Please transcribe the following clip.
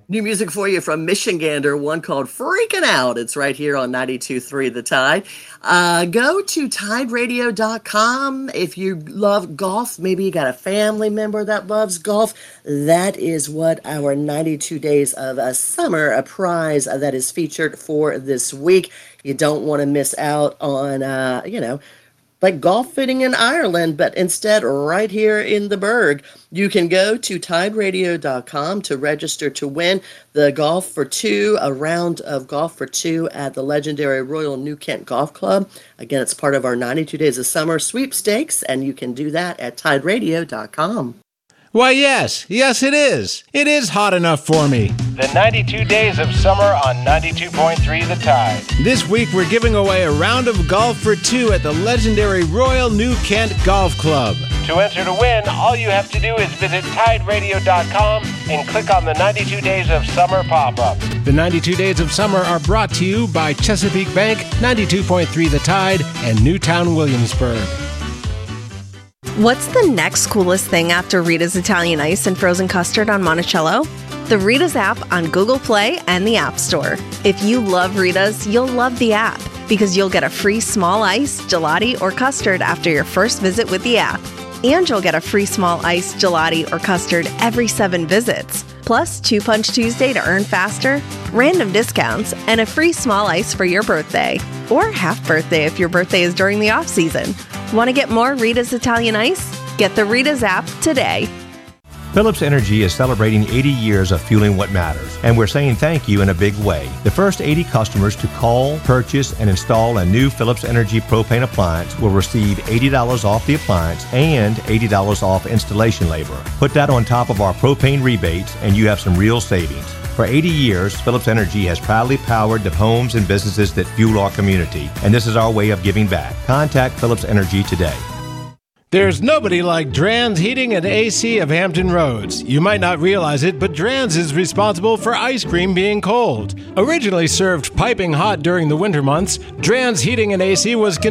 New music for you from Michigander, one called Freaking Out. It's right here on 92.3 The Tide. Go to tideradio.com if you love golf. Maybe you got a family member that loves golf. That is what our 92 Days of Summer, a prize that is featured for this week. You don't want to miss out on, like golf fitting in Ireland, but instead right here in the Berg. You can go to tideradio.com to register to win the Golf for Two, a round of Golf for Two at the legendary Royal New Kent Golf Club. Again, it's part of our 92 Days of Summer sweepstakes, and you can do that at tideradio.com. Why, yes, it is. It is hot enough for me. The 92 Days of Summer on 92.3 The Tide. This week we're giving away a round of Golf for Two at the legendary Royal New Kent Golf Club. To enter to win, all you have to do is visit tideradio.com and click on the 92 Days of Summer pop-up. The 92 Days of Summer are brought to you by Chesapeake Bank, 92.3 The Tide, and Newtown Williamsburg. What's the next coolest thing after Rita's Italian Ice and frozen custard on Monticello? The Rita's app on Google Play and the App Store. If you love Rita's, you'll love the app because you'll get a free small ice, gelati, or custard after your first visit with the app. And you'll get a free small ice, gelati, or custard every 7 visits. Plus 2 Punch Tuesday to earn faster, random discounts, and a free small ice for your birthday. Or half birthday if your birthday is during the off-season. Want to get more Rita's Italian Ice? Get the Rita's app today. Phillips Energy is celebrating 80 years of fueling what matters, and we're saying thank you in a big way. The first 80 customers to call, purchase, and install a new Phillips Energy propane appliance will receive $80 off the appliance and $80 off installation labor. Put that on top of our propane rebates, and you have some real savings. For 80 years, Phillips Energy has proudly powered the homes and businesses that fuel our community, and this is our way of giving back. Contact Phillips Energy today. There's nobody like Drans Heating and AC of Hampton Roads. You might not realize it, but Drans is responsible for ice cream being cold. Originally served piping hot during the winter months, Drans Heating and AC was